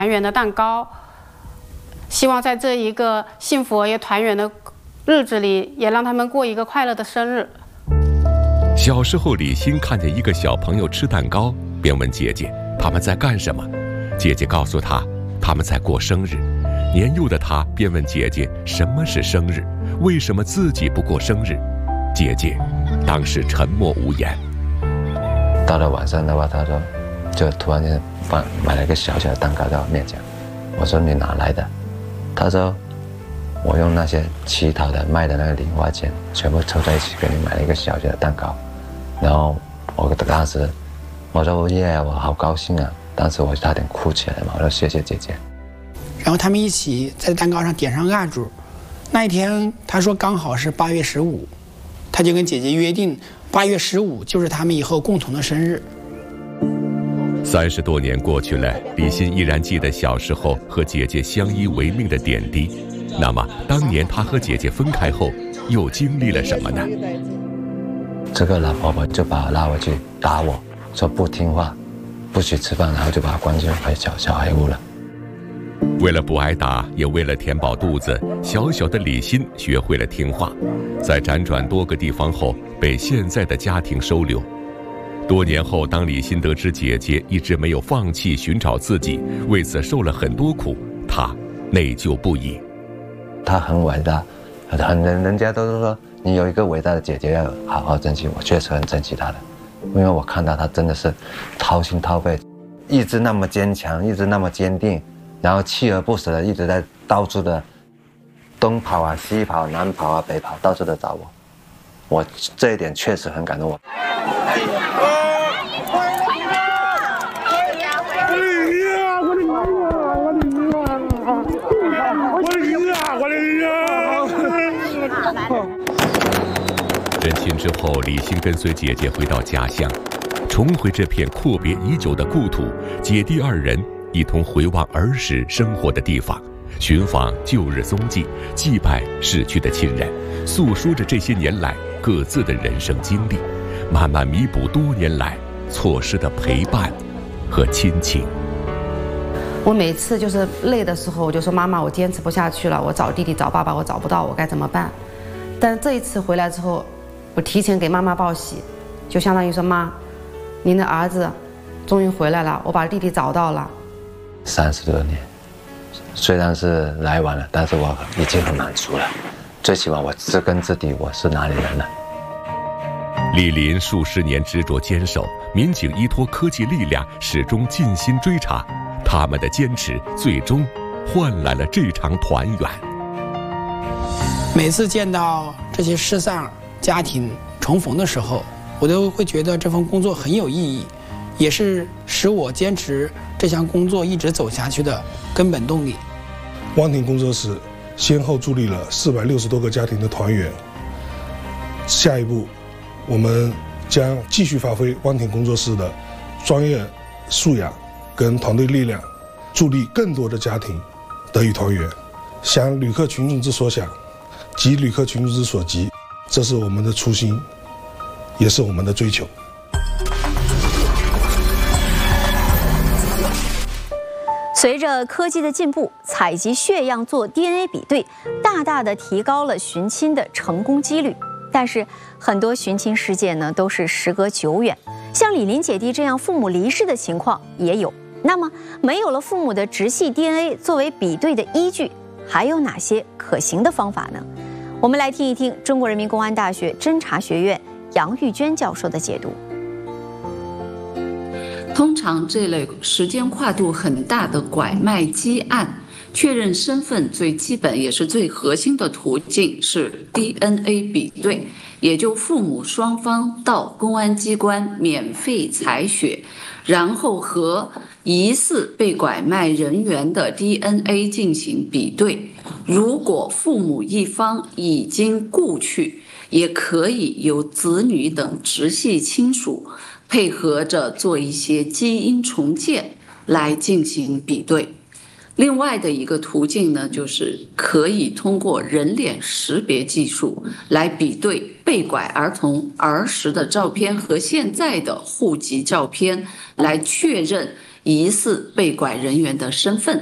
团圆的蛋糕，希望在这一个幸福而又团圆的日子里，也让他们过一个快乐的生日。 小时候，李欣看见一个小朋友吃蛋糕，便问姐姐他们在干什么。姐姐告诉他，他们在过生日。年幼的他便问姐姐什么是生日，为什么自己不过生日。姐姐当时沉默无言。 到了晚上的话，他说就突然间买了一个小小的蛋糕在我面前。我说你哪来的？他说我用那些乞讨的卖的那个零花钱全部凑在一起给你买了一个小小的蛋糕。然后我当时我说耶，我好高兴啊！当时我差点哭起来嘛，我说谢谢姐姐。 然后他们一起在蛋糕上点上蜡烛。那一天他说刚好是8月15，他就跟姐姐约定8月15就是他们以后共同的生日。 30多年过去了，李欣依然记得小时候和姐姐相依为命的点滴。那么当年他和姐姐分开后又经历了什么呢？ 这个老婆婆就把我拉回去打我，说不听话不许吃饭，然后就把我关进小孩屋了。 为了不挨打，也为了填饱肚子，小小的李欣学会了听话。在辗转多个地方后，被现在的家庭收留。多年后，当李欣得知姐姐一直没有放弃寻找自己，为此受了很多苦，她内疚不已。 她很伟大，人家都说你有一个伟大的姐姐要好好珍惜，我确实很珍惜她的，因为我看到她真的是掏心掏肺，一直那么坚强，一直那么坚定，然后锲而不舍的一直在到处的东跑啊西跑南跑啊北跑，到处的找我这一点确实很感动我。 认亲之后，李欣跟随姐姐回到家乡，重回这片阔别已久的故土。姐弟二人一同回望儿时生活的地方，寻访旧日踪迹，祭拜逝去的亲人，诉说着这些年来各自的人生经历，慢慢弥补多年来错失的陪伴和亲情。 我每次就是累的时候，我就说妈妈，我坚持不下去了，我找弟弟找爸爸我找不到，我该怎么办？但这一次回来之后，我提前给妈妈报喜，就相当于说妈，您的儿子终于回来了，我把弟弟找到了。 30多年，虽然是来晚了，但是我已经很满足了，最起码我知根知底我是哪里人了。 莅临数十年执着坚守，民警依托科技力量始终尽心追查，他们的坚持最终换来了这场团圆。 每次见到这些失散家庭重逢的时候，我都会觉得这份工作很有意义，也是使我坚持这项工作一直走下去的根本动力。 汪婷工作室先后助力了460多个家庭的团圆。下一步，我们将继续发挥汪婷工作室的专业素养跟团队力量，助力更多的家庭得以团圆。想旅客群众之所想，急旅客群众之所急，这是我们的初心，也是我们的追求。 随着科技的进步，采集血样做 DNA 比对，大大的提高了寻亲的成功几率。但是很多寻亲事件呢，都是时隔久远，像李林姐弟这样父母离世的情况也有。那么没有了父母的直系 DNA 作为比对的依据，还有哪些可行的方法呢？我们来听一听中国人民公安大学侦查学院杨玉娟教授的解读。 通常这类时间跨度很大的拐卖积案，确认身份最基本也是最核心的途径是 DNA 比对，也就父母双方到公安机关免费采血，然后和疑似被拐卖人员的 DNA 进行比对。如果父母一方已经故去，也可以由子女等直系亲属配合着做一些基因重建来进行比对。另外的一个途径呢，就是可以通过人脸识别技术来比对被拐儿童儿时的照片和现在的户籍照片，来确认疑似被拐人员的身份。